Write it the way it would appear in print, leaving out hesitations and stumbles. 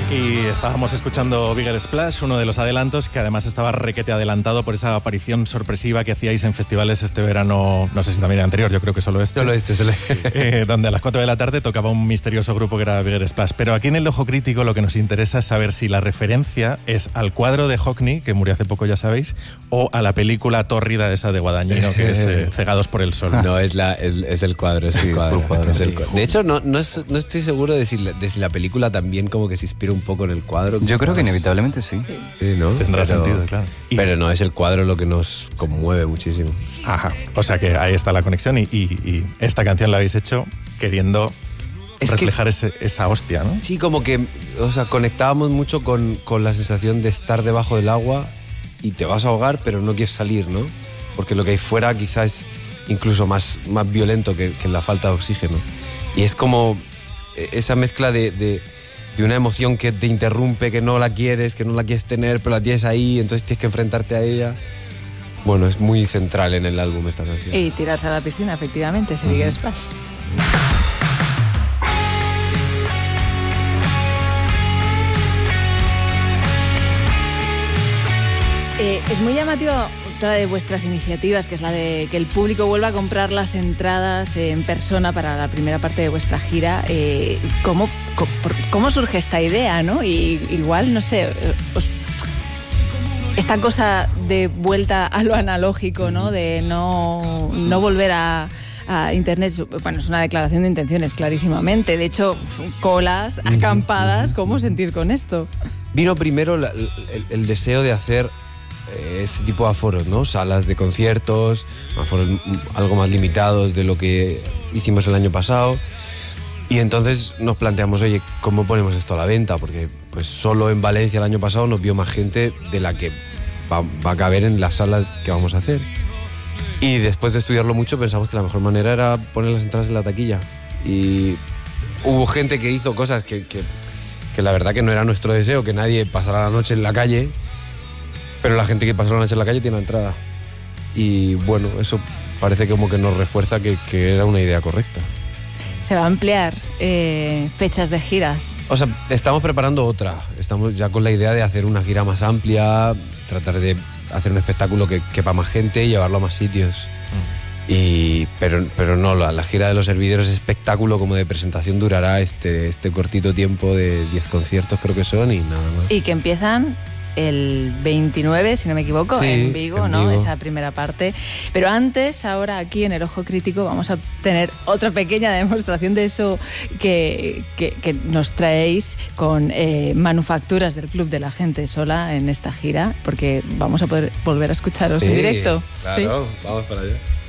Y estábamos escuchando Bigger Splash, uno de los adelantos que además estaba requete adelantado por esa aparición sorpresiva que hacíais en festivales este verano, no sé si también el anterior, yo creo que solo este. Donde a las 4 de la tarde tocaba un misterioso grupo que era Bigger Splash. Pero aquí en el Ojo Crítico lo que nos interesa es saber si la referencia es al cuadro de Hockney, que murió hace poco, ya sabéis, o a la película tórrida esa de Guadagnino, que es Cegados por el Sol. No, es el cuadro, sí. De hecho, no estoy seguro de si la película también como que se inspira un poco en el cuadro. Yo creo que inevitablemente sí. Sí, ¿no? Tendrá sentido, claro. Pero no, es el cuadro lo que nos conmueve muchísimo. Ajá. O sea que ahí está la conexión y esta canción la habéis hecho queriendo reflejar esa hostia, ¿no? Sí, como que, o sea, conectábamos mucho con la sensación de estar debajo del agua y te vas a ahogar, pero no quieres salir, ¿no? Porque lo que hay fuera quizás es incluso más violento que la falta de oxígeno. Y es como esa mezcla de una emoción que te interrumpe, que no la quieres tener, pero la tienes ahí, entonces tienes que enfrentarte a ella. Bueno, es muy central en el álbum esta canción. Y tirarse a la piscina, efectivamente, ese Bigger Splash. Es muy llamativo otra de vuestras iniciativas, que es la de que el público vuelva a comprar las entradas en persona para la primera parte de vuestra gira. ¿Cómo surge esta idea, no? Y igual, no sé, esta cosa de vuelta a lo analógico, ¿no? De no volver a Internet, bueno, es una declaración de intenciones, clarísimamente. De hecho, colas, acampadas, ¿cómo os sentís con esto? Vino primero el deseo de hacer ese tipo de aforos, ¿no? Salas de conciertos, aforos algo más limitados de lo que hicimos el año pasado. Y entonces nos planteamos, oye, ¿cómo ponemos esto a la venta? Porque pues solo en Valencia el año pasado nos vio más gente de la que va a caber en las salas que vamos a hacer. Y después de estudiarlo mucho pensamos que la mejor manera era poner las entradas en la taquilla. Y hubo gente que hizo cosas que la verdad que no era nuestro deseo, que nadie pasara la noche en la calle, pero la gente que pasó la noche en la calle tiene entrada. Y bueno, eso parece como que nos refuerza que era una idea correcta. ¿Se va a ampliar fechas de giras? O sea, estamos preparando otra. Estamos ya con la idea de hacer una gira más amplia, tratar de hacer un espectáculo que quepa más gente y llevarlo a más sitios. Pero no, la gira de los hervideros espectáculo como de presentación durará este cortito tiempo de 10 conciertos creo que son y nada más. Y que empiezan el 29, si no me equivoco, sí, en Vigo, en ¿no? Vigo. Esa primera parte. Pero antes, ahora aquí en el Ojo Crítico vamos a tener otra pequeña demostración de eso que nos traéis con manufacturas del Club de la Gente Sola en esta gira, porque vamos a poder volver a escucharos en directo. Claro, ¿sí? Vamos para allá.